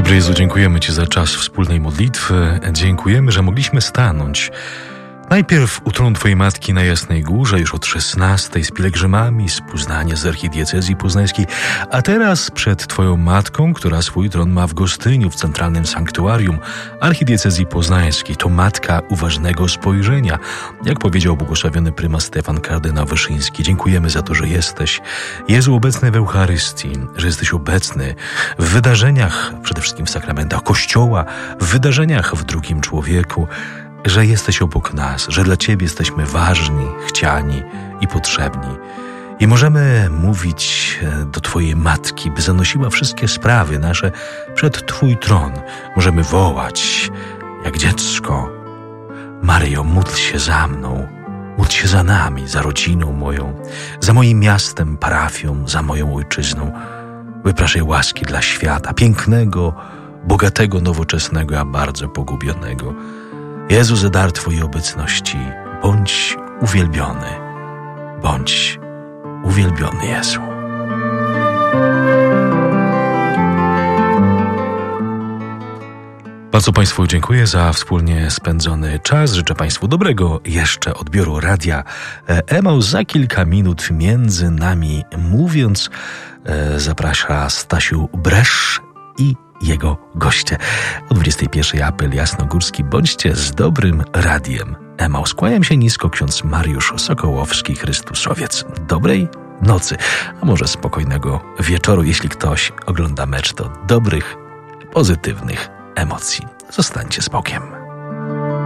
Dobry Jezu, dziękujemy Ci za czas wspólnej modlitwy. Dziękujemy, że mogliśmy stanąć najpierw u tronu Twojej Matki na Jasnej Górze, już od 16 z pielgrzymami z Poznania, z archidiecezji poznańskiej, a teraz przed Twoją Matką, która swój tron ma w Gostyniu, w centralnym sanktuarium archidiecezji poznańskiej. To Matka uważnego spojrzenia, jak powiedział błogosławiony prymas Stefan kardynał Wyszyński. Dziękujemy za to, że jesteś, Jezu, obecny w Eucharystii, że jesteś obecny w wydarzeniach, przede wszystkim w sakramentach Kościoła, w wydarzeniach w drugim człowieku, że jesteś obok nas, że dla Ciebie jesteśmy ważni, chciani i potrzebni. I możemy mówić do Twojej Matki, by zanosiła wszystkie sprawy nasze przed Twój tron. Możemy wołać, jak dziecko: Maryjo, módl się za mną, módl się za nami, za rodziną moją, za moim miastem, parafią, za moją ojczyzną. Wypraszaj łaski dla świata, pięknego, bogatego, nowoczesnego, a bardzo pogubionego. Jezu, za dar Twojej obecności, bądź uwielbiony, Jezu. Bardzo Państwu dziękuję za wspólnie spędzony czas. Życzę Państwu dobrego jeszcze odbioru radia Emaus. Za kilka minut między nami mówiąc zaprasza Stasiu Bresz i jego goście. O 21:00 apel jasnogórski. Bądźcie z dobrym radiem Emaus. Kłaniam się nisko, ksiądz Mariusz Sokołowski, Chrystusowiec. Dobrej nocy, a może spokojnego wieczoru. Jeśli ktoś ogląda mecz, to dobrych, pozytywnych emocji. Zostańcie z Bogiem.